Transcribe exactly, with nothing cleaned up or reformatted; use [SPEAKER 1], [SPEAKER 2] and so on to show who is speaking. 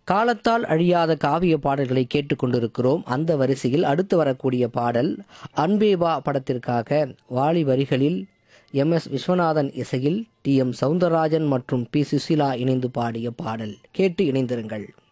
[SPEAKER 1] காலத்தால் அழியாத காவிய பாடல்களை கேட்டுக்கொண்டிருக்கிறோம். அந்த வரிசையில் அடுத்து வரக்கூடிய பாடல் அன்பேவா படத்திற்காக வாலி வரிகளில் எம் எஸ் விஸ்வநாதன் இசையில் டி எம் சவுந்தரராஜன் மற்றும் பி சுசிலா இணைந்து பாடிய பாடல். கேட்டு இணைந்திருங்கள்.